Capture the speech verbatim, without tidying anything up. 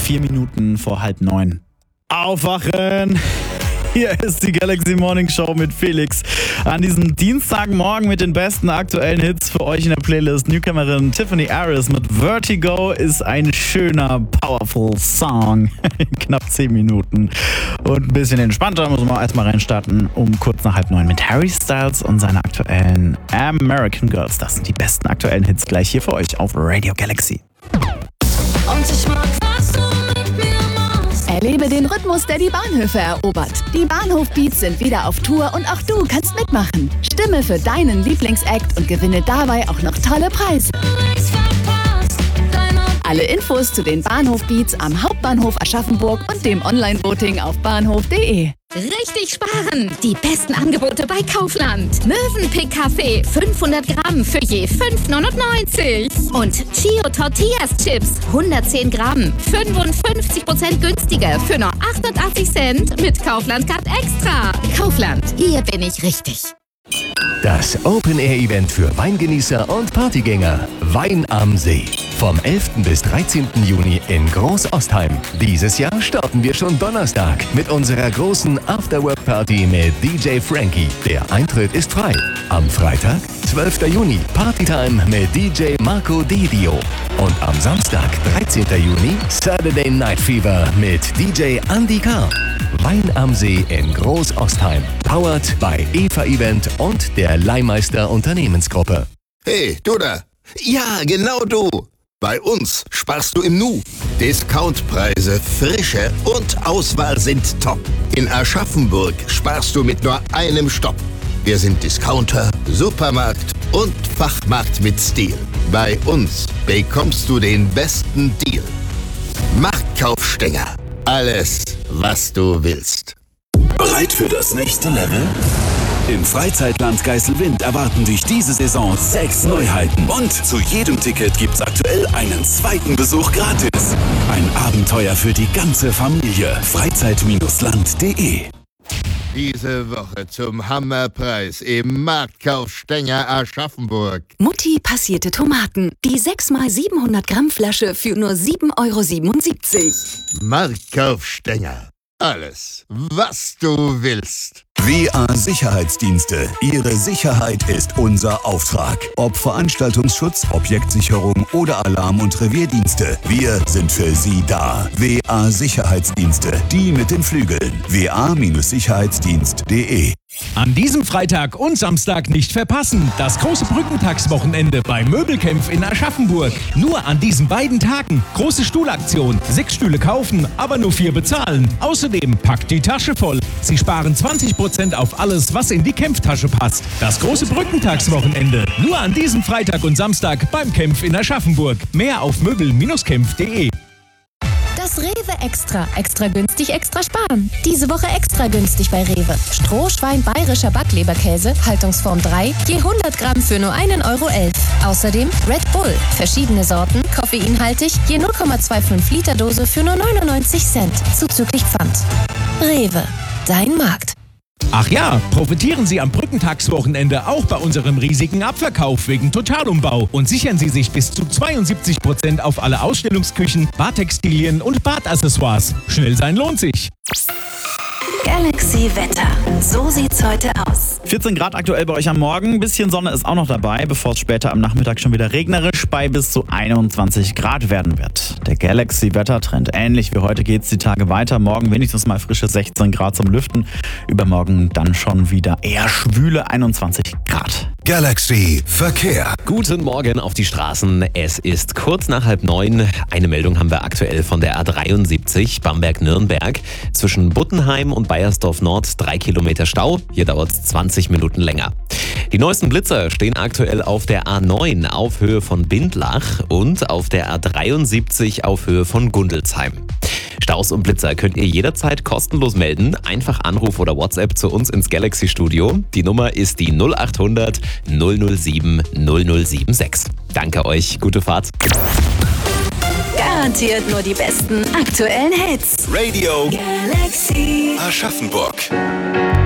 Vier Minuten vor halb neun. Aufwachen! Hier ist die Galaxy Morning Show mit Felix. An diesem Dienstagmorgen mit den besten aktuellen Hits für euch in der Playlist. Newcomerin Tiffany Aris mit Vertigo ist ein schöner, powerful Song. In knapp zehn Minuten. Und ein bisschen entspannter muss man erstmal reinstarten. Um kurz nach halb neun mit Harry Styles und seiner aktuellen American Girls. Das sind die besten aktuellen Hits gleich hier für euch auf Radio Galaxy. Und ich mag, was du mit mir machst. Erlebe den Rhythmus, der die Bahnhöfe erobert. Die Bahnhof-Beats sind wieder auf Tour und auch du kannst mitmachen. Stimme für deinen Lieblingsakt und gewinne dabei auch noch tolle Preise. Nichts verpasst. Deine Alle Infos zu den Bahnhof-Beats am Hauptbahnhof Aschaffenburg und dem Online-Voting auf bahnhof punkt de. Richtig sparen! Die besten Angebote bei Kaufland. Mövenpick Kaffee fünfhundert Gramm für je fünf neunundneunzig. Und Chio Tortillas Chips hundertzehn Gramm, fünfundfünfzig Prozent günstiger für nur achtundachtzig Cent mit Kaufland Card Extra. Kaufland, hier bin ich richtig. Das Open-Air-Event für Weingenießer und Partygänger. Wein am See. Vom elften bis dreizehnten Juni in Groß-Ostheim. Dieses Jahr starten wir schon Donnerstag mit unserer großen Afterwork-Party mit D J Frankie. Der Eintritt ist frei. Am Freitag, zwölften Juni, Partytime mit D J Marco Didio. Und am Samstag, dreizehnten Juni, Saturday Night Fever mit D J Andy K. Wein am See in Groß-Ostheim. Powered bei Eva Event und der Leihmeister Unternehmensgruppe. Hey, du da! Ja, genau du! Bei uns sparst du im Nu. Discountpreise, Frische und Auswahl sind top. In Aschaffenburg sparst du mit nur einem Stopp. Wir sind Discounter, Supermarkt und Fachmarkt mit Stil. Bei uns bekommst du den besten Deal. Marktkaufstänger. Alles, was du willst. Bereit für das nächste Level? Im Freizeitland Geiselwind erwarten dich diese Saison sechs Neuheiten. Und zu jedem Ticket gibt's aktuell einen zweiten Besuch gratis. Ein Abenteuer für die ganze Familie. Freizeit Land punkt de. Diese Woche zum Hammerpreis im Marktkaufstänger Aschaffenburg. Mutti passierte Tomaten. Die sechs mal siebenhundert Gramm Flasche für nur sieben Euro siebenundsiebzig. Marktkaufstänger. Alles, was du willst. W A Sicherheitsdienste. Ihre Sicherheit ist unser Auftrag. Ob Veranstaltungsschutz, Objektsicherung oder Alarm- und Revierdienste. Wir sind für Sie da. W A Sicherheitsdienste. Die mit den Flügeln. w a Sicherheitsdienst punkt de. An diesem Freitag und Samstag nicht verpassen. Das große Brückentagswochenende bei Möbelkämpf in Aschaffenburg. Nur an diesen beiden Tagen. Große Stuhlaktion. Sechs Stühle kaufen, aber nur vier bezahlen. Außerdem packt die Tasche voll. Sie sparen zwanzig Prozent auf alles, was in die Kämpftasche passt. Das große Brückentagswochenende. Nur an diesem Freitag und Samstag beim Kämpf in Aschaffenburg. Mehr auf möbel kämpf punkt de. Das Rewe Extra. Extra günstig, extra sparen. Diese Woche extra günstig bei Rewe. Strohschwein bayerischer Backleberkäse, Haltungsform drei, je hundert Gramm für nur einen Euro elf. Außerdem Red Bull. Verschiedene Sorten, koffeinhaltig, je null Komma fünfundzwanzig Liter Dose für nur neunundneunzig Cent. Zuzüglich Pfand. Rewe. Dein Markt. Ach ja, profitieren Sie am Brückentagswochenende auch bei unserem riesigen Abverkauf wegen Totalumbau und sichern Sie sich bis zu zweiundsiebzig Prozent auf alle Ausstellungsküchen, Badtextilien und Badaccessoires. Schnell sein lohnt sich. Galaxy Wetter. So sieht's heute aus. vierzehn Grad aktuell bei euch am Morgen. Ein bisschen Sonne ist auch noch dabei, bevor es später am Nachmittag schon wieder regnerisch bei bis zu einundzwanzig Grad werden wird. Der Galaxy-Wettertrend. Ähnlich wie heute geht es die Tage weiter. Morgen wenigstens mal frische sechzehn Grad zum Lüften. Übermorgen dann schon wieder eher schwüle einundzwanzig Grad. Galaxy Verkehr. Guten Morgen auf die Straßen. Es ist kurz nach halb neun. Eine Meldung haben wir aktuell von der A dreiundsiebzig Bamberg-Nürnberg. Zwischen Buttenheim und Baiersdorf Nord drei Kilometer Stau. Hier dauert es zwanzig Minuten länger. Die neuesten Blitzer stehen aktuell auf der A neun auf Höhe von Bindlach und auf der A dreiundsiebzig auf Höhe von Gundelsheim. Staus und Blitzer könnt ihr jederzeit kostenlos melden. Einfach Anruf oder WhatsApp zu uns ins Galaxy-Studio. Die Nummer ist die null acht hundert null null sieben null null sieben sechs. Danke euch, gute Fahrt. Garantiert nur die besten aktuellen Hits. Radio Galaxy Aschaffenburg.